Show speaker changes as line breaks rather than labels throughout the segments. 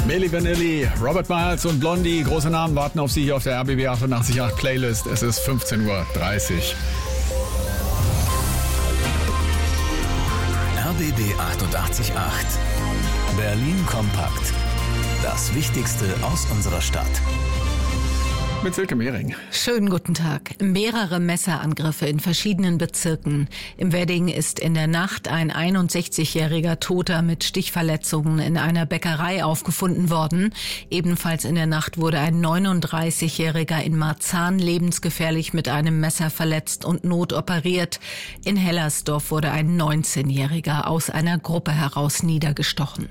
Milli Vanilli, Robert Miles und Blondie, große Namen warten auf Sie hier auf der RBB 88.8 Playlist. Es ist 15:30 Uhr.
RBB 88.8 Berlin kompakt. Das Wichtigste aus unserer Stadt.
Mit Silke Mehring.
Schönen guten Tag. Mehrere Messerangriffe in verschiedenen Bezirken. Im Wedding ist in der Nacht ein 61-jähriger Toter mit Stichverletzungen in einer Bäckerei aufgefunden worden. Ebenfalls in der Nacht wurde ein 39-jähriger in Marzahn lebensgefährlich mit einem Messer verletzt und notoperiert. In Hellersdorf wurde ein 19-jähriger aus einer Gruppe heraus niedergestochen.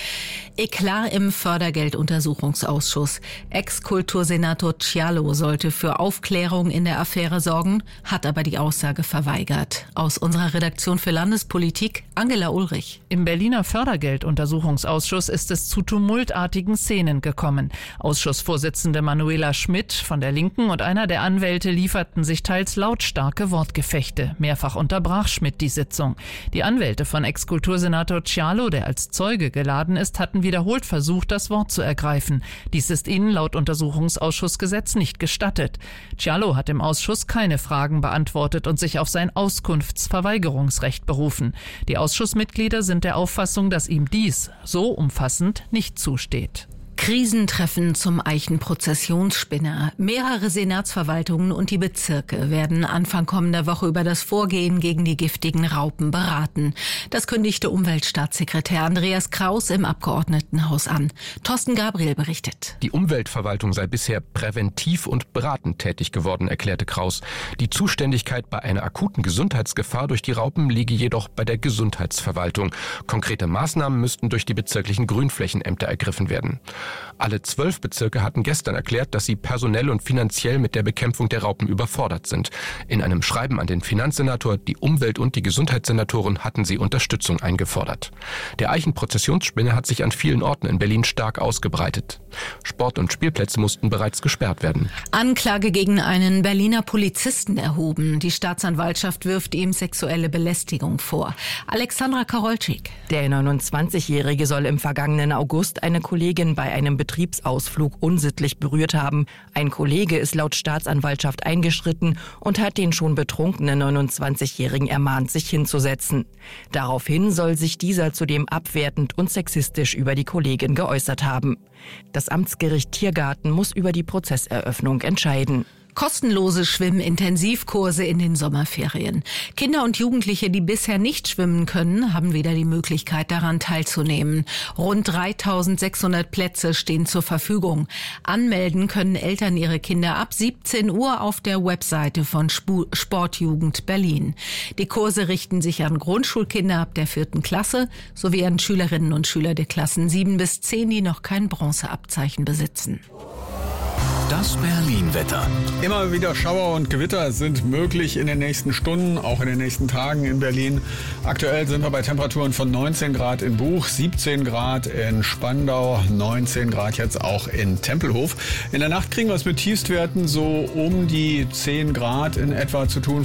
Eklat im Fördergelduntersuchungsausschuss. Ex-Kultursenator Cialo sollte für Aufklärung in der Affäre sorgen, hat aber die Aussage verweigert. Aus unserer Redaktion für Landespolitik, Angela Ulrich.
Im Berliner Fördergelduntersuchungsausschuss ist es zu tumultartigen Szenen gekommen. Ausschussvorsitzende Manuela Schmidt von der Linken und einer der Anwälte lieferten sich teils lautstarke Wortgefechte. Mehrfach unterbrach Schmidt die Sitzung. Die Anwälte von Ex-Kultursenator Cialo, der als Zeuge geladen ist, hatten wiederholt versucht, das Wort zu ergreifen. Dies ist ihnen laut Untersuchungsausschussgesetz nicht gestattet. Cialo hat im Ausschuss keine Fragen beantwortet und sich auf sein Auskunftsverweigerungsrecht berufen. Die Ausschussmitglieder sind der Auffassung, dass ihm dies so umfassend nicht zusteht.
Krisentreffen zum Eichenprozessionsspinner. Mehrere Senatsverwaltungen und die Bezirke werden Anfang kommender Woche über das Vorgehen gegen die giftigen Raupen beraten. Das kündigte Umweltstaatssekretär Andreas Kraus im Abgeordnetenhaus an. Thorsten Gabriel berichtet.
Die Umweltverwaltung sei bisher präventiv und beratend tätig geworden, erklärte Kraus. Die Zuständigkeit bei einer akuten Gesundheitsgefahr durch die Raupen liege jedoch bei der Gesundheitsverwaltung. Konkrete Maßnahmen müssten durch die bezirklichen Grünflächenämter ergriffen werden. Alle 12 Bezirke hatten gestern erklärt, dass sie personell und finanziell mit der Bekämpfung der Raupen überfordert sind. In einem Schreiben an den Finanzsenator, die Umwelt- und die Gesundheitssenatoren hatten sie Unterstützung eingefordert. Der Eichenprozessionsspinne hat sich an vielen Orten in Berlin stark ausgebreitet. Sport- und Spielplätze mussten bereits gesperrt werden.
Anklage gegen einen Berliner Polizisten erhoben. Die Staatsanwaltschaft wirft ihm sexuelle Belästigung vor. Alexandra Karolczyk.
Der 29-Jährige soll im vergangenen August eine Kollegin bei einem Betriebsausflug unsittlich berührt haben. Ein Kollege ist laut Staatsanwaltschaft eingeschritten und hat den schon betrunkenen 29-Jährigen ermahnt, sich hinzusetzen. Daraufhin soll sich dieser zudem abwertend und sexistisch über die Kollegin geäußert haben. Das Amtsgericht Tiergarten muss über die Prozesseröffnung entscheiden.
Kostenlose Schwimmintensivkurse in den Sommerferien. Kinder und Jugendliche, die bisher nicht schwimmen können, haben wieder die Möglichkeit, daran teilzunehmen. Rund 3.600 Plätze stehen zur Verfügung. Anmelden können Eltern ihre Kinder ab 17 Uhr auf der Webseite von Sportjugend Berlin. Die Kurse richten sich an Grundschulkinder ab der 4. Klasse sowie an Schülerinnen und Schüler der Klassen 7 bis 10, die noch kein Bronzeabzeichen besitzen.
Das Berlin-Wetter.
Immer wieder Schauer und Gewitter sind möglich in den nächsten Stunden, auch in den nächsten Tagen in Berlin. Aktuell sind wir bei Temperaturen von 19 Grad in Buch, 17 Grad in Spandau, 19 Grad jetzt auch in Tempelhof. In der Nacht kriegen wir es mit Tiefstwerten so um die 10 Grad in etwa zu tun.